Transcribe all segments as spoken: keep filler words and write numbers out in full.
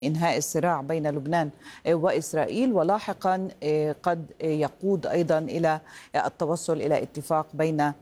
إنهاء الصراع بين لبنان وإسرائيل، ولاحقا قد يقود أيضا إلى التوصل إلى اتفاق بين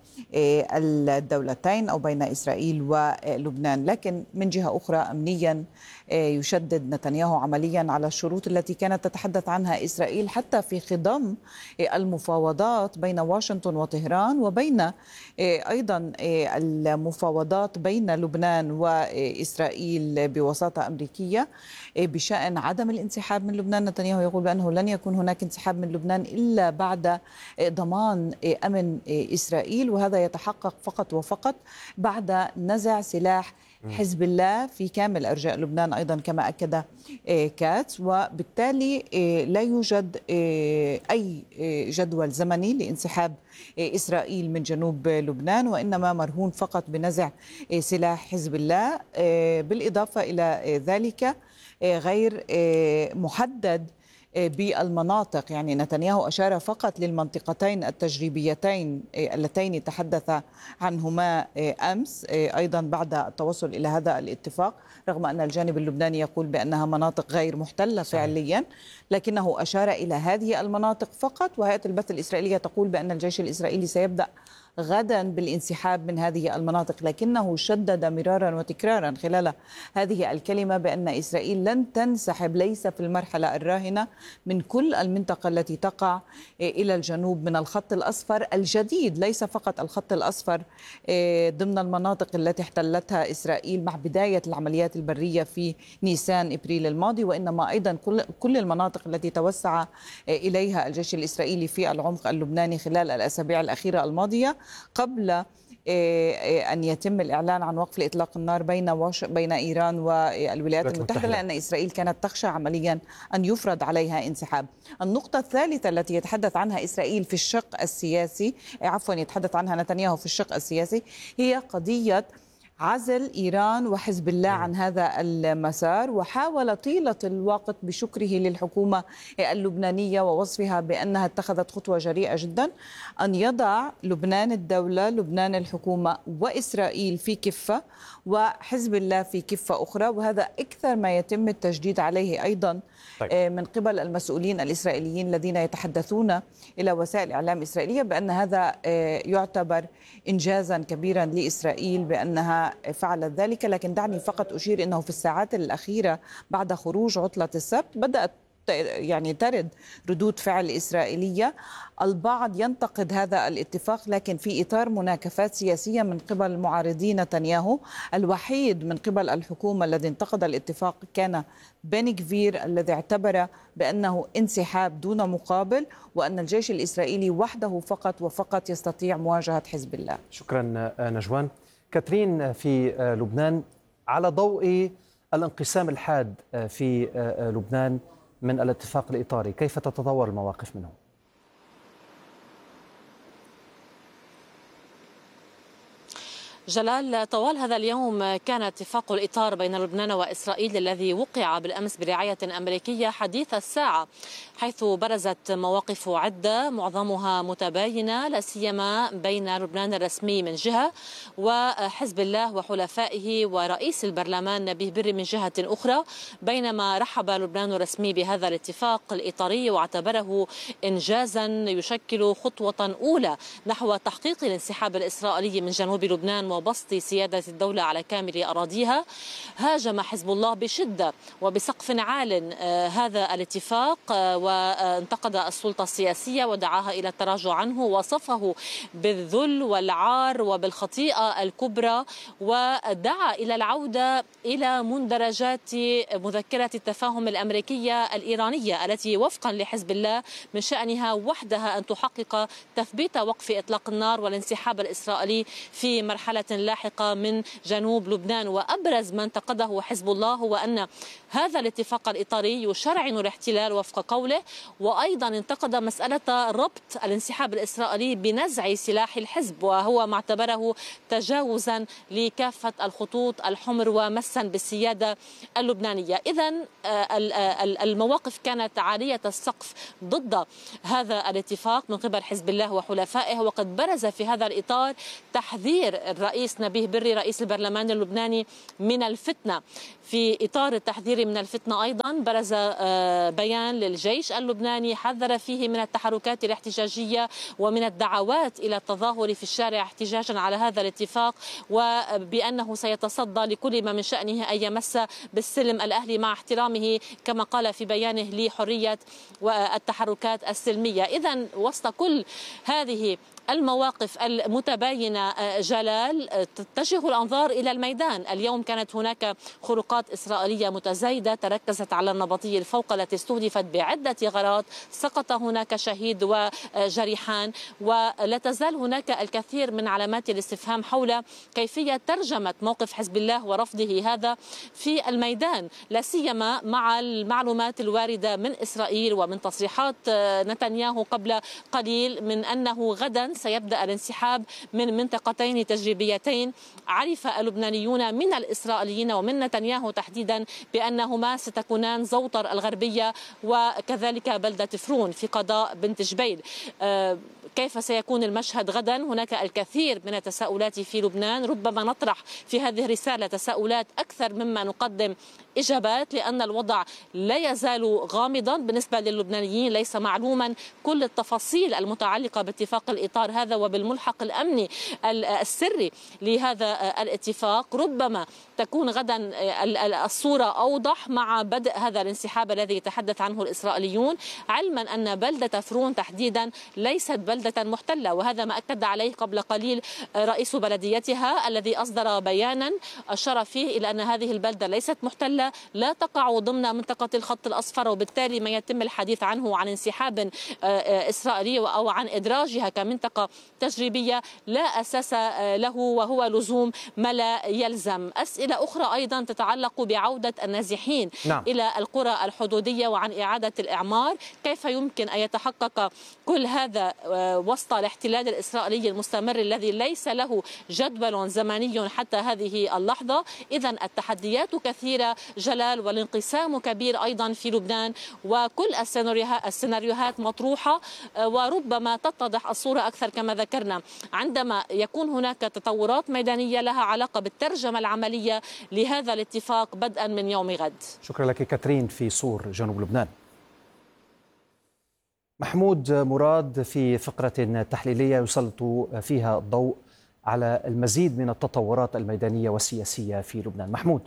الدولتين أو بين إسرائيل ولبنان. لكن من جهة أخرى أمنيا يشدد نتنياهو عمليا على الشروط التي كانت تتحدث عنها إسرائيل حتى في خضم المفاوضات بين واشنطن وطهران، وبين أيضا المفاوضات بين لبنان وإسرائيل بوساطة أمريكية بشأن عدم الانسحاب من لبنان. نتنياهو يقول بأنه لن يكون هناك انسحاب من لبنان إلا بعد ضمان أمن إسرائيل، وهذا يتحقق فقط وفقط بعد نزع سلاح حزب الله في كامل أرجاء لبنان أيضا كما أكد كاتس. وبالتالي لا يوجد أي جدول زمني لانسحاب إسرائيل من جنوب لبنان، وإنما مرهون فقط بنزع سلاح حزب الله. بالإضافة إلى ذلك غير محدد بالمناطق، يعني نتنياهو أشار فقط للمنطقتين التجريبيتين اللتين تحدث عنهما أمس أيضا بعد التوصل إلى هذا الاتفاق، رغم أن الجانب اللبناني يقول بأنها مناطق غير محتلة فعليا، لكنه أشار إلى هذه المناطق فقط. وهيئة البث الإسرائيلية تقول بأن الجيش الإسرائيلي سيبدأ غدا بالانسحاب من هذه المناطق، لكنه شدد مرارا وتكرارا خلال هذه الكلمة بأن إسرائيل لن تنسحب، ليس في المرحلة الراهنة، من كل المنطقة التي تقع إلى الجنوب من الخط الأصفر الجديد، ليس فقط الخط الأصفر ضمن المناطق التي احتلتها إسرائيل مع بداية العمليات البرية في نيسان إبريل الماضي، وإنما أيضا كل كل المناطق التي توسع إليها الجيش الإسرائيلي في العمق اللبناني خلال الأسابيع الأخيرة الماضية، قبل أن يتم الإعلان عن وقف إطلاق النار بين وش... بين إيران والولايات المتحدة، لأن إسرائيل كانت تخشى عمليا أن يفرض عليها انسحاب. النقطة الثالثة التي يتحدث عنها إسرائيل في الشق السياسي، عفوا يتحدث عنها نتنياهو في الشق السياسي، هي قضية عزل إيران وحزب الله عن هذا المسار. وحاول طيلة الوقت بشكره للحكومة اللبنانية ووصفها بأنها اتخذت خطوة جريئة جدا أن يضع لبنان الدولة، لبنان الحكومة، وإسرائيل في كفة وحزب الله في كفة أخرى، وهذا أكثر ما يتم التشديد عليه أيضا طيب. من قبل المسؤولين الإسرائيليين الذين يتحدثون إلى وسائل إعلام إسرائيلية بأن هذا يعتبر إنجازا كبيرا لإسرائيل بأنها فعلت ذلك. لكن دعني فقط أشير أنه في الساعات الأخيرة بعد خروج عطلة السبت بدأت يعني ترد ردود فعل إسرائيلية. البعض ينتقد هذا الاتفاق لكن في إطار مناكفات سياسية من قبل معارضي نتنياهو. الوحيد من قبل الحكومة الذي انتقد الاتفاق كان بن غفير الذي اعتبر بأنه انسحاب دون مقابل، وأن الجيش الإسرائيلي وحده فقط وفقط يستطيع مواجهة حزب الله. شكرا نجوان. كاترين، في لبنان على ضوء الانقسام الحاد في لبنان من الاتفاق الإطاري، كيف تتطور المواقف منه؟ جلال، طوال هذا اليوم كان اتفاق الإطار بين لبنان وإسرائيل الذي وقع بالأمس برعاية أمريكية حديث الساعة، حيث برزت مواقف عدة معظمها متباينة، لا سيما بين لبنان الرسمي من جهة وحزب الله وحلفائه ورئيس البرلمان نبيه بري من جهة أخرى، بينما رحب لبنان الرسمي بهذا الاتفاق الإطاري واعتبره إنجازا يشكل خطوة أولى نحو تحقيق الانسحاب الإسرائيلي من جنوب لبنان وبسط سيادة الدولة على كامل أراضيها. هاجم حزب الله بشدة وبسقف عال هذا الاتفاق وانتقد السلطة السياسية ودعاها إلى التراجع عنه، وصفه بالذل والعار وبالخطيئة الكبرى، ودعا إلى العودة إلى مندرجات مذكرة التفاهم الأمريكية الإيرانية التي وفقا لحزب الله من شأنها وحدها أن تحقق تثبيت وقف إطلاق النار والانسحاب الإسرائيلي في مرحلة لاحقة من جنوب لبنان. وأبرز ما انتقده حزب الله هو أن هذا الاتفاق الإطاري يشرعن الاحتلال وفق قوله، وأيضا انتقد مسألة ربط الانسحاب الإسرائيلي بنزع سلاح الحزب، وهو ما اعتبره تجاوزا لكافة الخطوط الحمر ومسا بالسيادة اللبنانية. إذن المواقف كانت عالية السقف ضد هذا الاتفاق من قبل حزب الله وحلفائه، وقد برز في هذا الإطار تحذير الرئيس الرئيس نبيه بري رئيس البرلمان اللبناني من الفتنة. في إطار التحذير من الفتنة أيضا برز بيان للجيش اللبناني حذر فيه من التحركات الاحتجاجية ومن الدعوات إلى التظاهر في الشارع احتجاجا على هذا الاتفاق، وبأنه سيتصدى لكل ما من شأنه أن يمس بالسلم الأهلي مع احترامه كما قال في بيانه لحرية والتحركات السلمية. إذن وسط كل هذه المواقف المتباينة جلال تتجه الأنظار إلى الميدان. اليوم كانت هناك خروقات إسرائيلية متزايدة تركزت على النبطي الفوق التي استهدفت بعدة غارات، سقط هناك شهيد وجريحان، ولا تزال هناك الكثير من علامات الاستفهام حول كيفية ترجمة موقف حزب الله ورفضه هذا في الميدان، لا سيما مع المعلومات الواردة من إسرائيل ومن تصريحات نتنياهو قبل قليل من أنه غدا سيبدأ الانسحاب من منطقتين تجريبيتين عرف اللبنانيون من الإسرائيليين ومن نتنياهو تحديدا بأنهما ستكونان زوطر الغربية وكذلك بلدة فرون في قضاء بنت جبيل. كيف سيكون المشهد غدا؟ هناك الكثير من التساؤلات في لبنان، ربما نطرح في هذه الرسالة تساؤلات أكثر مما نقدم إجابات، لأن الوضع لا يزال غامضا بالنسبة للبنانيين، ليس معلوما كل التفاصيل المتعلقة باتفاق الإطار هذا وبالملحق الأمني السري لهذا الاتفاق. ربما تكون غدا الصورة أوضح مع بدء هذا الانسحاب الذي يتحدث عنه الإسرائيليون، علما أن بلدة فرون تحديدا ليست بلدة محتلة، وهذا ما أكد عليه قبل قليل رئيس بلديتها الذي أصدر بيانا أشار فيه إلى أن هذه البلدة ليست محتلة، لا تقع ضمن منطقة الخط الأصفر، وبالتالي ما يتم الحديث عنه عن انسحاب إسرائيلي أو عن إدراجها كمنطقة تجريبية لا أساس له، وهو لزوم ما لا يلزم. أسئلة أخرى أيضا تتعلق بعودة النازحين نعم. إلى القرى الحدودية وعن إعادة الإعمار، كيف يمكن أن يتحقق كل هذا وسط الاحتلال الإسرائيلي المستمر الذي ليس له جدول زمني حتى هذه اللحظة. إذن التحديات كثيرة جلال، والانقسام كبير أيضا في لبنان، وكل السيناريوهات مطروحة، وربما تتضح الصورة أكثر كما ذكرنا عندما يكون هناك تطورات ميدانية لها علاقة بالترجمة العملية لهذا الاتفاق بدءا من يوم غد. شكرا لك كاترين في صور جنوب لبنان. محمود مراد في فقرة تحليلية يسلط فيها الضوء على المزيد من التطورات الميدانية والسياسية في لبنان. محمود،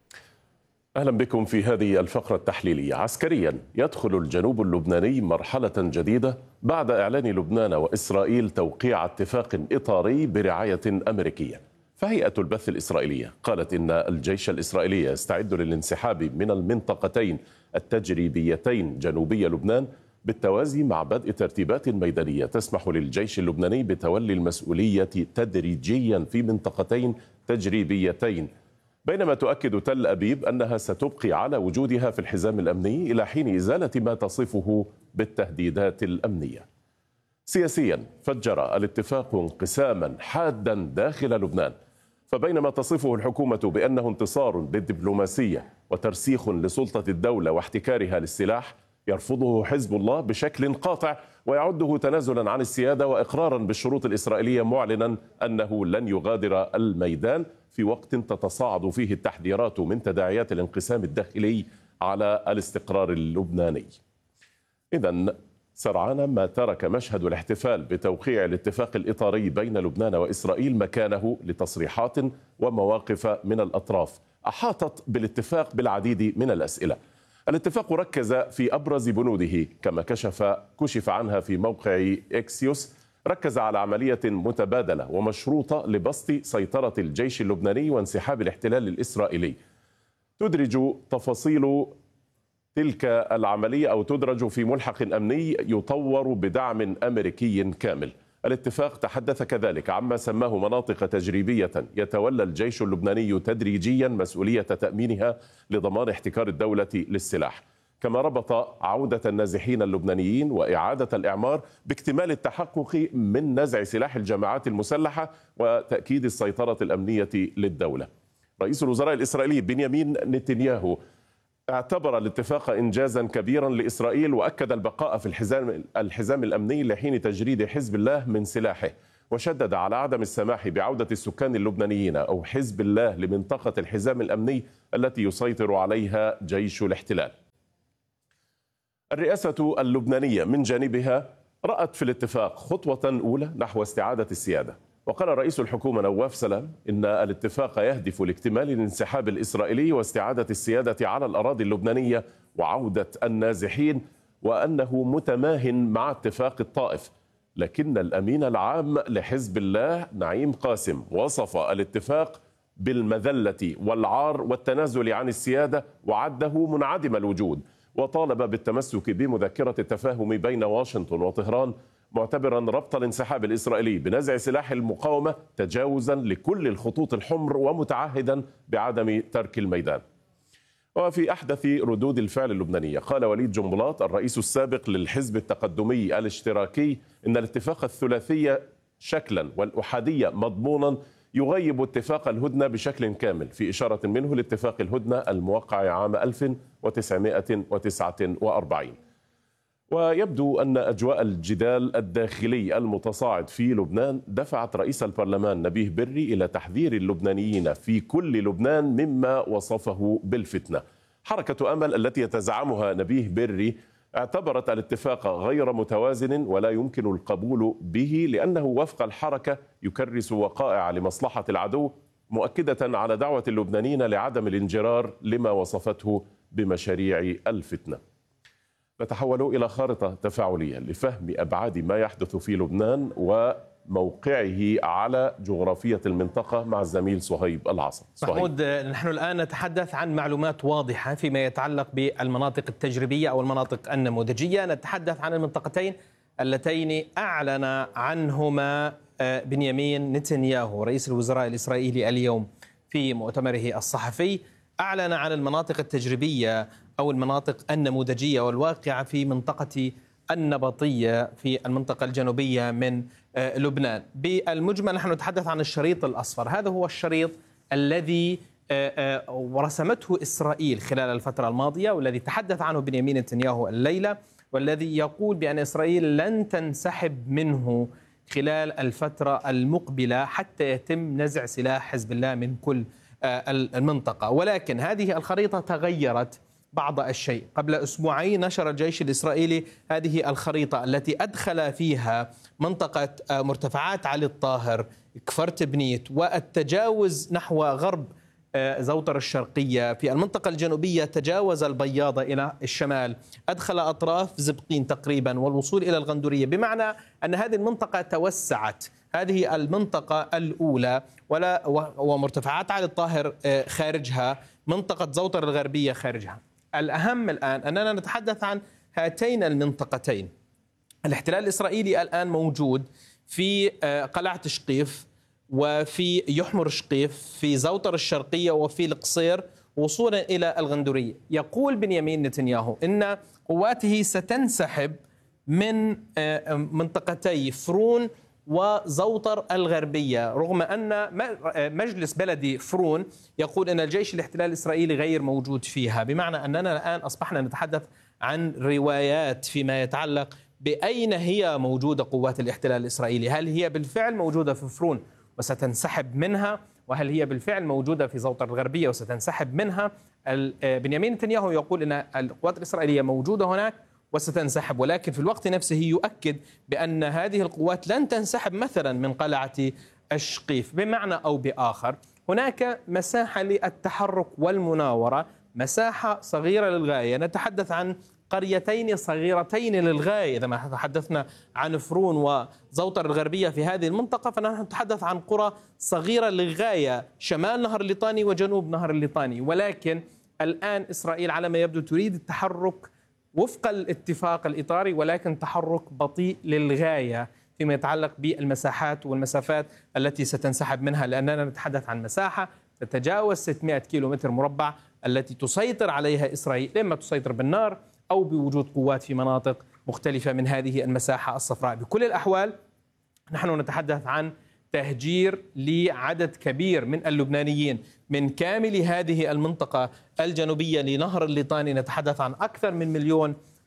أهلا بكم في هذه الفقرة التحليلية. عسكريا يدخل الجنوب اللبناني مرحلة جديدة بعد إعلان لبنان وإسرائيل توقيع اتفاق إطاري برعاية أمريكية. فهيئة البث الإسرائيلية قالت إن الجيش الإسرائيلي يستعد للانسحاب من المنطقتين التجريبيتين جنوبي لبنان بالتوازي مع بدء ترتيبات ميدانية تسمح للجيش اللبناني بتولي المسؤولية تدريجيا في منطقتين تجريبيتين، بينما تؤكد تل أبيب أنها ستبقي على وجودها في الحزام الأمني إلى حين إزالة ما تصفه بالتهديدات الأمنية. سياسيا فجر الاتفاق انقساما حادا داخل لبنان، فبينما تصفه الحكومة بأنه انتصار بالدبلوماسية وترسيخ لسلطة الدولة واحتكارها للسلاح، يرفضه حزب الله بشكل قاطع ويعده تنازلا عن السيادة وإقرارا بالشروط الإسرائيلية، معلنا أنه لن يغادر الميدان في وقت تتصاعد فيه التحذيرات من تداعيات الانقسام الداخلي على الاستقرار اللبناني. إذن سرعان ما ترك مشهد الاحتفال بتوقيع الاتفاق الإطاري بين لبنان وإسرائيل مكانه لتصريحات ومواقف من الأطراف أحاطت بالاتفاق بالعديد من الأسئلة. الاتفاق ركز في أبرز بنوده كما كشف كشف عنها في موقع إكسيوس، ركز على عملية متبادلة ومشروطة لبسط سيطرة الجيش اللبناني وانسحاب الاحتلال الإسرائيلي. تدرج تفاصيل تلك العملية أو تدرج في ملحق أمني يطور بدعم أمريكي كامل. الاتفاق تحدث كذلك عما سماه مناطق تجريبية يتولى الجيش اللبناني تدريجيا مسؤولية تأمينها لضمان احتكار الدولة للسلاح، كما ربط عودة النازحين اللبنانيين وإعادة الإعمار باكتمال التحقق من نزع سلاح الجماعات المسلحة وتأكيد السيطرة الأمنية للدولة. رئيس الوزراء الإسرائيلي بنيامين نتنياهو اعتبر الاتفاق إنجازا كبيرا لإسرائيل، وأكد البقاء في الحزام الحزام الأمني لحين تجريد حزب الله من سلاحه، وشدد على عدم السماح بعودة السكان اللبنانيين أو حزب الله لمنطقة الحزام الأمني التي يسيطر عليها جيش الاحتلال. الرئاسة اللبنانية من جانبها رأت في الاتفاق خطوة أولى نحو استعادة السيادة، وقال رئيس الحكومة نواف سلام إن الاتفاق يهدف لاكتمال الانسحاب الإسرائيلي واستعادة السيادة على الأراضي اللبنانية وعودة النازحين، وأنه متماهن مع اتفاق الطائف. لكن الأمين العام لحزب الله نعيم قاسم وصف الاتفاق بالمذلة والعار والتنازل عن السيادة وعده منعدم الوجود، وطالب بالتمسك بمذكرة التفاهم بين واشنطن وطهران، معتبرا ربط الانسحاب الإسرائيلي بنزع سلاح المقاومة تجاوزا لكل الخطوط الحمر ومتعهدا بعدم ترك الميدان. وفي أحدث ردود الفعل اللبنانية قال وليد جنبلاط الرئيس السابق للحزب التقدمي الاشتراكي إن الاتفاق الثلاثي شكلا والأحادية مضمونا يغيب اتفاق الهدنة بشكل كامل، في إشارة منه لاتفاق الهدنة الموقع عام ألف وتسعمائة وتسعة وأربعين. ويبدو أن أجواء الجدال الداخلي المتصاعد في لبنان دفعت رئيس البرلمان نبيه بري إلى تحذير اللبنانيين في كل لبنان مما وصفه بالفتنة. حركة أمل التي يتزعمها نبيه بري اعتبرت الاتفاق غير متوازن ولا يمكن القبول به لأنه وفق الحركة يكرس وقائع لمصلحة العدو، مؤكدة على دعوة اللبنانيين لعدم الانجرار لما وصفته بمشاريع الفتنة. نتحول إلى خارطة تفاعلية لفهم أبعاد ما يحدث في لبنان وموقعه على جغرافية المنطقة مع الزميل صهيب العصر. محمود، نحن الآن نتحدث عن معلومات واضحة فيما يتعلق بالمناطق التجريبية أو المناطق النموذجية. نتحدث عن المنطقتين اللتين أعلن عنهما بنيامين نتنياهو رئيس الوزراء الإسرائيلي اليوم في مؤتمره الصحفي. أعلن عن المناطق التجريبية أو المناطق النموذجية والواقعة في منطقة النبطية في المنطقة الجنوبية من لبنان. بالمجمل نحن نتحدث عن الشريط الأصفر، هذا هو الشريط الذي ورسمته إسرائيل خلال الفترة الماضية والذي تحدث عنه بنيامين نتنياهو الليلة، والذي يقول بأن إسرائيل لن تنسحب منه خلال الفترة المقبلة حتى يتم نزع سلاح حزب الله من كل المنطقة. ولكن هذه الخريطة تغيرت بعض الشيء. قبل أسبوعين نشر الجيش الإسرائيلي هذه الخريطة التي أدخل فيها منطقة مرتفعات علي الطاهر، كفرت بنيت، والتجاوز نحو غرب زوطر الشرقية. في المنطقة الجنوبية تجاوز البياضة إلى الشمال، أدخل أطراف زبقين تقريبا والوصول إلى الغندورية، بمعنى أن هذه المنطقة توسعت. هذه المنطقة الأولى ولا ومرتفعات علي الطاهر خارجها، منطقة زوطر الغربية خارجها. الأهم الآن أننا نتحدث عن هاتين المنطقتين. الاحتلال الإسرائيلي الآن موجود في قلعة شقيف وفي يحمر شقيف، في زوطر الشرقية وفي القصير وصولا إلى الغندورية. يقول بنيامين نتنياهو إن قواته ستنسحب من منطقتي فرون وزوطر الغربية، رغم أن مجلس بلدي فرون يقول أن الجيش الاحتلال الإسرائيلي غير موجود فيها، بمعنى أننا الآن أصبحنا نتحدث عن روايات فيما يتعلق بأين هي موجودة قوات الاحتلال الإسرائيلي. هل هي بالفعل موجودة في فرون وستنسحب منها، وهل هي بالفعل موجودة في زوطر الغربية وستنسحب منها؟ بنيامين نتنياهو يقول أن القوات الإسرائيلية موجودة هناك وستنسحب، ولكن في الوقت نفسه يؤكد بأن هذه القوات لن تنسحب مثلا من قلعة الشقيف. بمعنى أو بآخر هناك مساحة للتحرك والمناورة، مساحة صغيرة للغاية. نتحدث عن قريتين صغيرتين للغاية. إذا ما تحدثنا عن فرون وزوطر الغربية في هذه المنطقة فنحن نتحدث عن قرى صغيرة للغاية، شمال نهر الليطاني وجنوب نهر الليطاني. ولكن الآن إسرائيل على ما يبدو تريد التحرك وفق الاتفاق الإطاري، ولكن تحرك بطيء للغاية فيما يتعلق بالمساحات والمسافات التي ستنسحب منها، لأننا نتحدث عن مساحة تتجاوز ستمائة كيلومتر مربع التي تسيطر عليها إسرائيل، إما تسيطر بالنار أو بوجود قوات في مناطق مختلفة من هذه المساحة الصفراء. بكل الأحوال نحن نتحدث عن تهجير لعدد كبير من اللبنانيين من كامل هذه المنطقة الجنوبية لنهر الليطاني. نتحدث عن أكثر من مليون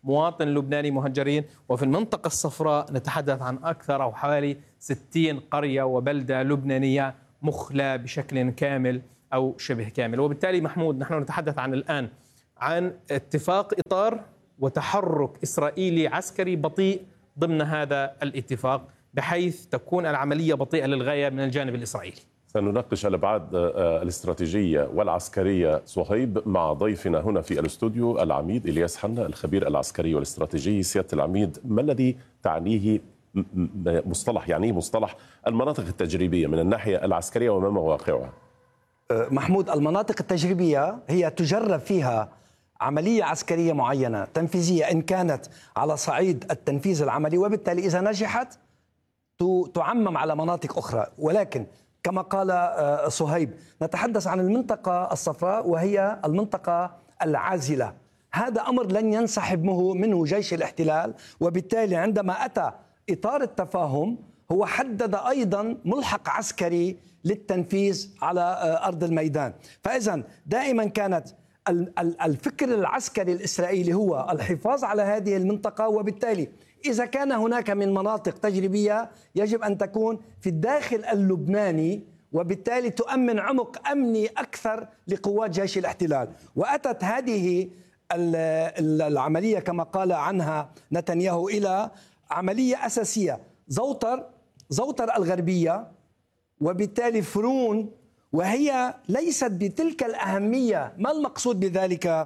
مواطن لبناني مهجرين. وفي المنطقة الصفراء نتحدث عن أكثر أو حوالي ستين قرية وبلدة لبنانية مخلى بشكل كامل أو شبه كامل. وبالتالي محمود، نحن نتحدث عن الآن عن اتفاق إطار وتحرك إسرائيلي عسكري بطيء ضمن هذا الاتفاق، بحيث تكون العملية بطيئة للغاية من الجانب الإسرائيلي. سنناقش الأبعاد الاستراتيجية والعسكرية صهيب مع ضيفنا هنا في الاستوديو العميد إلياس حنا الخبير العسكري والاستراتيجي. سيادة العميد، ما الذي تعنيه مصطلح يعني مصطلح المناطق التجريبية من الناحية العسكرية وما مواقعها؟ محمود، المناطق التجريبية هي تجرب فيها عملية عسكرية معينة تنفيذية إن كانت على صعيد التنفيذ العملي، وبالتالي إذا نجحت تعمم على مناطق أخرى. ولكن كما قال صهيب نتحدث عن المنطقة الصفراء وهي المنطقة العازلة. هذا أمر لن ينسحب منه جيش الاحتلال، وبالتالي عندما أتى إطار التفاهم هو حدد أيضا ملحق عسكري للتنفيذ على أرض الميدان. فإذا دائما كانت الفكر العسكري الإسرائيلي هو الحفاظ على هذه المنطقة، وبالتالي إذا كان هناك من مناطق تجريبية يجب أن تكون في الداخل اللبناني، وبالتالي تؤمن عمق أمني أكثر لقوات جيش الاحتلال. وأتت هذه العملية كما قال عنها نتنياهو إلى عملية أساسية، زوطر زوطر الغربية، وبالتالي فرون، وهي ليست بتلك الأهمية. ما المقصود بذلك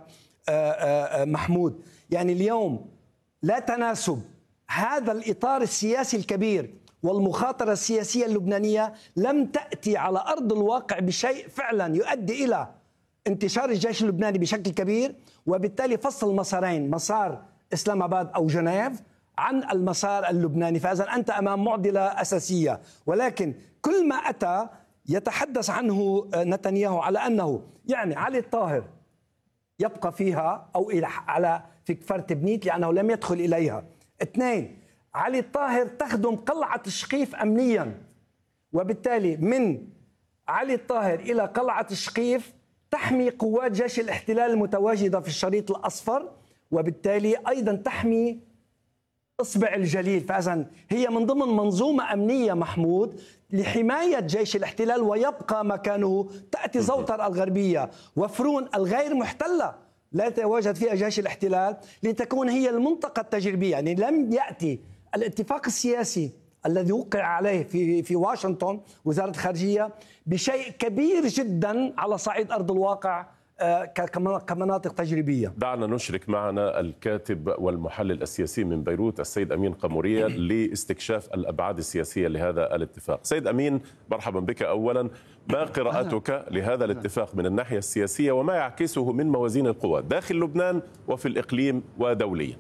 محمود؟ يعني اليوم لا تناسب هذا الإطار السياسي الكبير والمخاطرة السياسية اللبنانية لم تأتي على أرض الواقع بشيء فعلا يؤدي إلى انتشار الجيش اللبناني بشكل كبير، وبالتالي فصل مسارين، مسار إسلام آباد أو جنيف عن المسار اللبناني. فإذا أنت أمام معضلة أساسية. ولكن كل ما أتى يتحدث عنه نتنياهو على أنه يعني علي الطاهر يبقى فيها أو إلى على في كفر تبنيت لأنه لم يدخل إليها. اثنين، علي الطاهر تخدم قلعة الشقيف أمنيا، وبالتالي من علي الطاهر إلى قلعة الشقيف تحمي قوات جيش الاحتلال المتواجدة في الشريط الأصفر، وبالتالي أيضا تحمي إصبع الجليل. فإذن هي من ضمن منظومة أمنية محمود لحماية جيش الاحتلال، ويبقى مكانه. تأتي زوطر الغربية وفرون الغير محتلة لا يتواجد فيها جيش الاحتلال لتكون هي المنطقة التجريبية. يعني لم يأتي الاتفاق السياسي الذي وقع عليه في في واشنطن وزارة الخارجية بشيء كبير جدا على صعيد أرض الواقع كمناطق تجريبية. دعنا نشرك معنا الكاتب والمحلل السياسي من بيروت السيد أمين قمورية لاستكشاف الأبعاد السياسية لهذا الاتفاق. سيد أمين، مرحبا بك. أولا، ما قراءتك لهذا الاتفاق من الناحية السياسية وما يعكسه من موازين القوى داخل لبنان وفي الإقليم ودوليا؟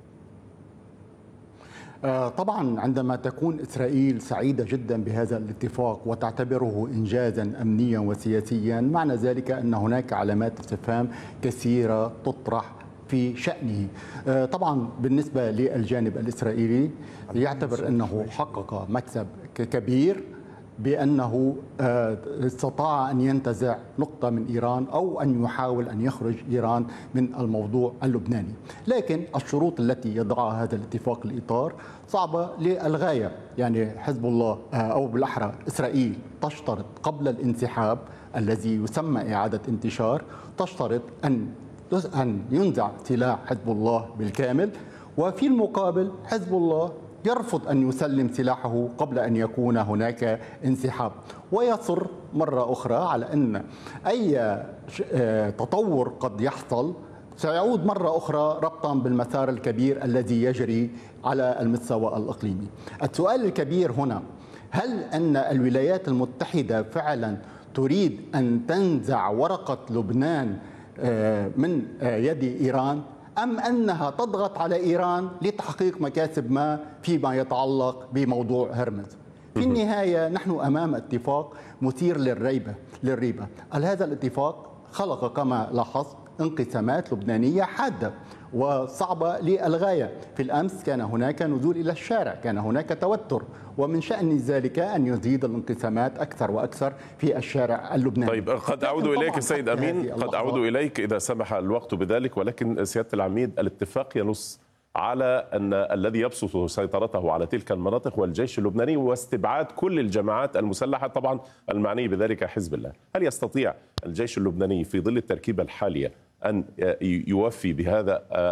طبعا عندما تكون إسرائيل سعيدة جدا بهذا الاتفاق وتعتبره إنجازا أمنيا وسياسيا، معنى ذلك أن هناك علامات استفهام كثيرة تطرح في شأنه. طبعا بالنسبة للجانب الإسرائيلي يعتبر أنه حقق مكسب كبير بأنه استطاع أن ينتزع نقطة من إيران أو أن يحاول أن يخرج إيران من الموضوع اللبناني. لكن الشروط التي يضعها هذا الاتفاق الإطار صعبة للغاية. يعني حزب الله أو بالأحرى إسرائيل تشترط قبل الانسحاب الذي يسمى إعادة انتشار، تشترط أن أن ينزع سلاح حزب الله بالكامل، وفي المقابل حزب الله يرفض أن يسلم سلاحه قبل أن يكون هناك انسحاب، ويصر مرة أخرى على أن أي تطور قد يحصل سيعود مرة أخرى ربطا بالمسار الكبير الذي يجري على المستوى الإقليمي. السؤال الكبير هنا، هل أن الولايات المتحدة فعلا تريد أن تنزع ورقة لبنان من يد إيران، أم أنها تضغط على إيران لتحقيق مكاسب ما فيما يتعلق بموضوع هرمز؟ في النهاية نحن أمام اتفاق مثير للريبة للريبة. هذا الاتفاق خلق كما لاحظت انقسامات لبنانية حادة وصعبة للغاية. في الأمس كان هناك نزول إلى الشارع، كان هناك توتر، ومن شأن ذلك أن يزيد الانقسامات أكثر وأكثر في الشارع اللبناني. طيب، قد أعود إليك سيد أمين، قد أعود إليك إذا سمح الوقت بذلك، ولكن سيادة العميد الاتفاق ينص على أن الذي يبسط سيطرته على تلك المناطق هو الجيش اللبناني، واستبعاد كل الجماعات المسلحة طبعا المعني بذلك حزب الله. هل يستطيع الجيش اللبناني في ظل التركيبة الحالية أن يوفي بهذا